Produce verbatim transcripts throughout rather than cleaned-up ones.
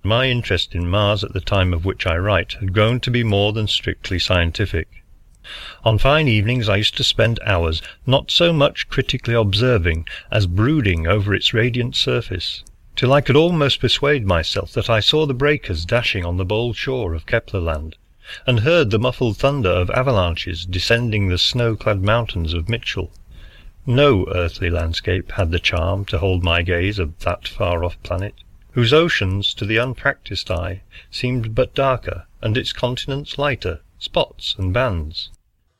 my interest in Mars at the time of which I write had grown to be more than strictly scientific. On fine evenings I used to spend hours not so much critically observing as brooding over its radiant surface, till I could almost persuade myself that I saw the breakers dashing on the bold shore of Keplerland, and heard the muffled thunder of avalanches descending the snow-clad mountains of Mitchell. No earthly landscape had the charm to hold my gaze of that far-off planet, whose oceans to the unpractised eye seemed but darker, and its continents lighter, spots and bands.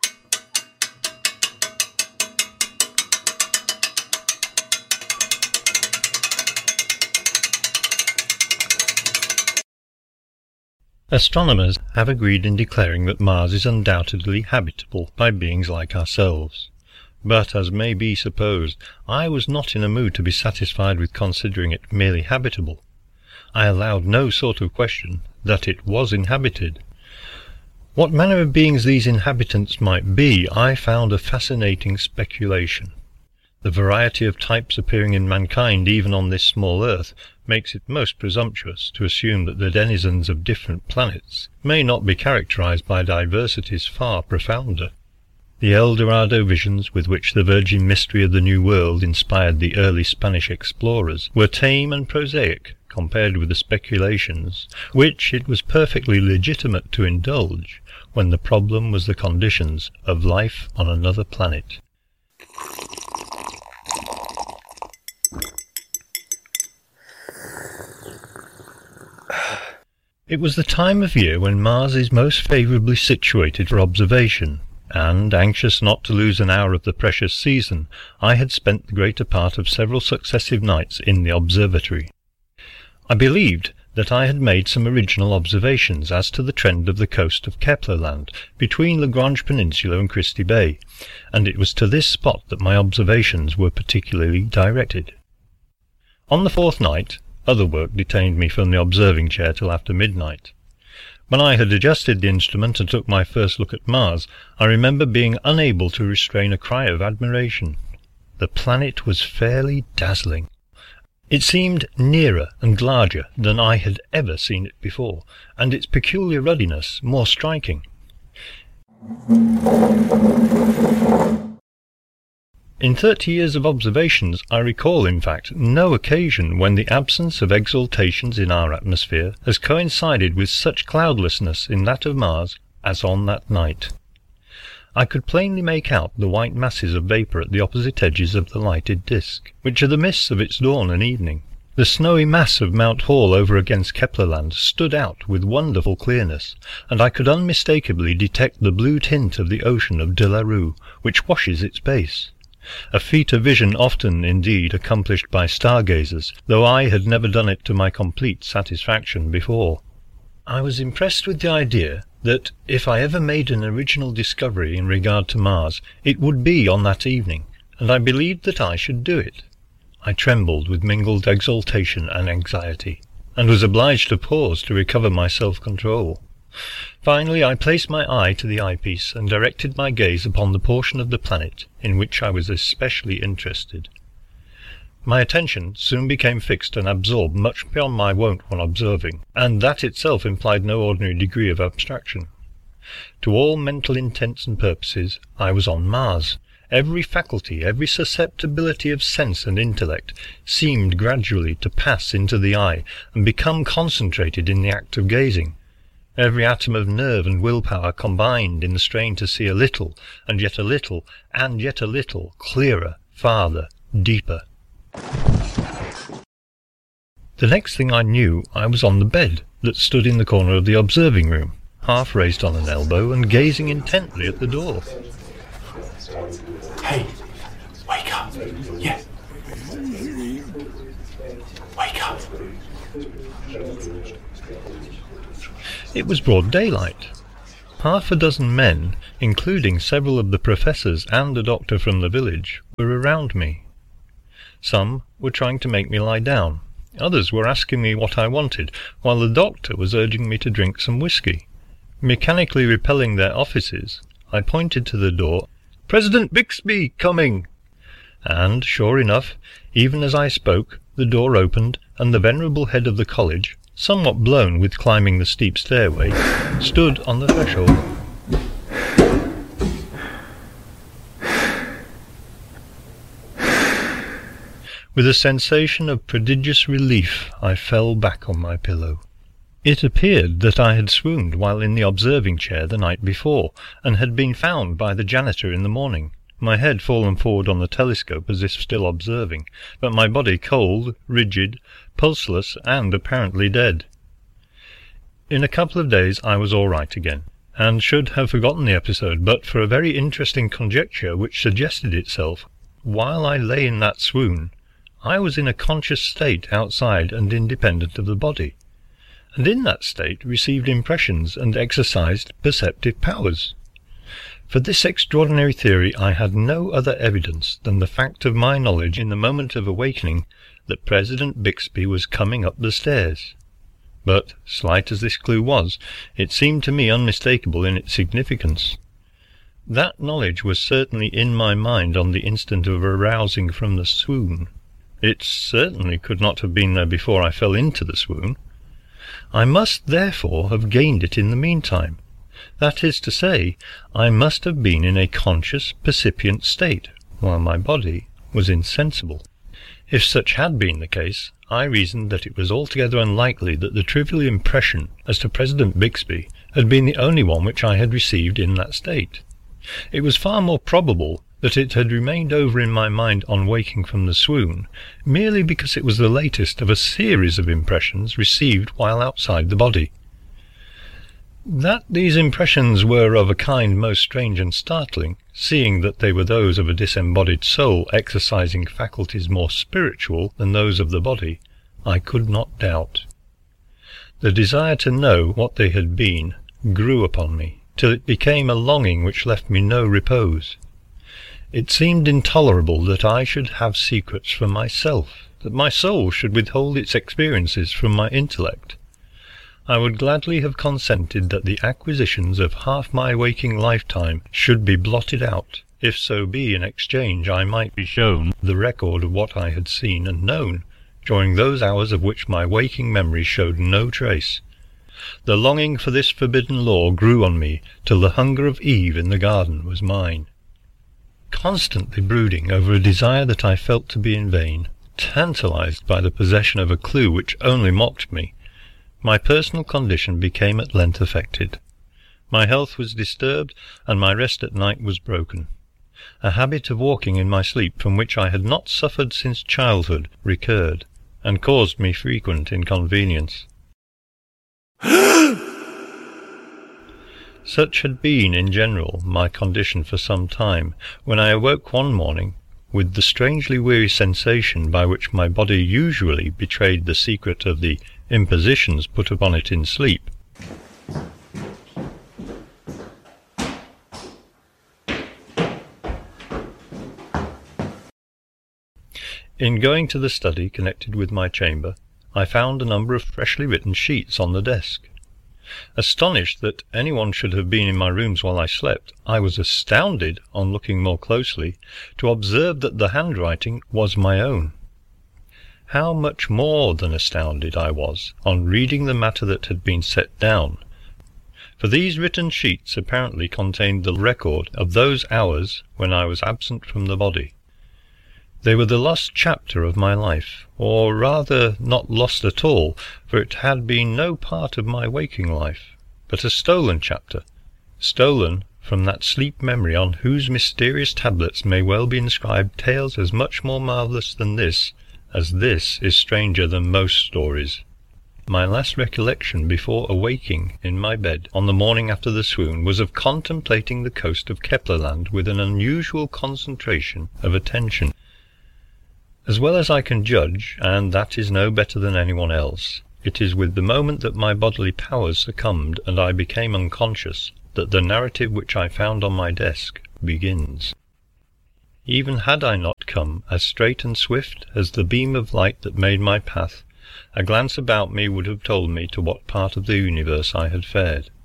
Astronomers have agreed in declaring that Mars is undoubtedly habitable by beings like ourselves. But, as may be supposed, I was not in a mood to be satisfied with considering it merely habitable. I allowed no sort of question that it was inhabited. What manner of beings these inhabitants might be, I found a fascinating speculation. The variety of types appearing in mankind even on this small earth makes it most presumptuous to assume that the denizens of different planets may not be characterized by diversities far profounder. The El Dorado visions with which the virgin mystery of the New World inspired the early Spanish explorers were tame and prosaic compared with the speculations which it was perfectly legitimate to indulge when the problem was the conditions of life on another planet. It was the time of year when Mars is most favourably situated for observation, and, anxious not to lose an hour of the precious season, I had spent the greater part of several successive nights in the observatory. I believed that I had made some original observations as to the trend of the coast of Keplerland between Lagrange Peninsula and Christie Bay, and it was to this spot that my observations were particularly directed. On the fourth night, other work detained me from the observing chair till after midnight. When I had adjusted the instrument and took my first look at Mars, I remember being unable to restrain a cry of admiration. The planet was fairly dazzling. It seemed nearer and larger than I had ever seen it before, and its peculiar ruddiness more striking. In thirty years of observations, I recall, in fact, no occasion when the absence of exaltations in our atmosphere has coincided with such cloudlessness in that of Mars as on that night. I could plainly make out the white masses of vapour at the opposite edges of the lighted disk, which are the mists of its dawn and evening. The snowy mass of Mount Hall over against Keplerland stood out with wonderful clearness, and I could unmistakably detect the blue tint of the ocean of De La Rue, which washes its base. A feat of vision often, indeed, accomplished by stargazers, though I had never done it to my complete satisfaction before. I was impressed with the idea that, if I ever made an original discovery in regard to Mars, it would be on that evening, and I believed that I should do it. I trembled with mingled exultation and anxiety, and was obliged to pause to recover my self-control. Finally, I placed my eye to the eyepiece and directed my gaze upon the portion of the planet in which I was especially interested. My attention soon became fixed and absorbed much beyond my wont when observing, and that itself implied no ordinary degree of abstraction. To all mental intents and purposes, I was on Mars. Every faculty, every susceptibility of sense and intellect seemed gradually to pass into the eye and become concentrated in the act of gazing. Every atom of nerve and willpower combined in the strain to see a little, and yet a little, and yet a little, clearer, farther, deeper. The next thing I knew, I was on the bed that stood in the corner of the observing room, half raised on an elbow and gazing intently at the door. Hey, wake up. Yeah. Wake up. It was broad daylight. Half a dozen men, including several of the professors and a doctor from the village, were around me. Some were trying to make me lie down. Others were asking me what I wanted, while the doctor was urging me to drink some whisky. Mechanically repelling their offices, I pointed to the door. "President Bixby coming!" And, sure enough, even as I spoke, the door opened, and the venerable head of the college, somewhat blown with climbing the steep stairway, stood on the threshold. With a sensation of prodigious relief, I fell back on my pillow. It appeared that I had swooned while in the observing chair the night before, and had been found by the janitor in the morning, my head fallen forward on the telescope as if still observing, but my body cold, rigid, pulseless, and apparently dead. In a couple of days I was all right again, and should have forgotten the episode but for a very interesting conjecture which suggested itself. While I lay in that swoon, I was in a conscious state outside and independent of the body, and in that state received impressions and exercised perceptive powers. For this extraordinary theory I had no other evidence than the fact of my knowledge in the moment of awakening that President Bixby was coming up the stairs. But, slight as this clue was, it seemed to me unmistakable in its significance. That knowledge was certainly in my mind on the instant of arousing from the swoon. It certainly could not have been there before I fell into the swoon. I must therefore have gained it in the meantime. That is to say, I must have been in a conscious, percipient state, while my body was insensible. If such had been the case, I reasoned that it was altogether unlikely that the trivial impression as to President Bixby had been the only one which I had received in that state. It was far more probable that it had remained over in my mind on waking from the swoon, merely because it was the latest of a series of impressions received while outside the body. That these impressions were of a kind most strange and startling, seeing that they were those of a disembodied soul exercising faculties more spiritual than those of the body, I could not doubt. The desire to know what they had been grew upon me, till it became a longing which left me no repose. It seemed intolerable that I should have secrets from myself, that my soul should withhold its experiences from my intellect. I would gladly have consented that the acquisitions of half my waking lifetime should be blotted out, if so be in exchange I might be shown the record of what I had seen and known during those hours of which my waking memory showed no trace. The longing for this forbidden law grew on me till the hunger of Eve in the garden was mine. Constantly brooding over a desire that I felt to be in vain, tantalized by the possession of a clue which only mocked me, my personal condition became at length affected. My health was disturbed, and my rest at night was broken. A habit of walking in my sleep, from which I had not suffered since childhood, recurred, and caused me frequent inconvenience. Such had been, in general, my condition for some time, when I awoke one morning with the strangely weary sensation by which my body usually betrayed the secret of the impositions put upon it in sleep. In going to the study connected with my chamber, I found a number of freshly written sheets on the desk. Astonished that anyone should have been in my rooms while I slept, I was astounded, on looking more closely, to observe that the handwriting was my own. How much more than astounded I was on reading the matter that had been set down, for these written sheets apparently contained the record of those hours when I was absent from the body. They were the lost chapter of my life, or rather not lost at all, for it had been no part of my waking life, but a stolen chapter, stolen from that sleep memory on whose mysterious tablets may well be inscribed tales as much more marvellous than this, as this is stranger than most stories. My last recollection before awaking in my bed on the morning after the swoon was of contemplating the coast of Keplerland with an unusual concentration of attention. As well as I can judge, and that is no better than anyone else, it is with the moment that my bodily powers succumbed and I became unconscious that the narrative which I found on my desk begins. Even had I not come as straight and swift as the beam of light that made my path, a glance about me would have told me to what part of the universe I had fared.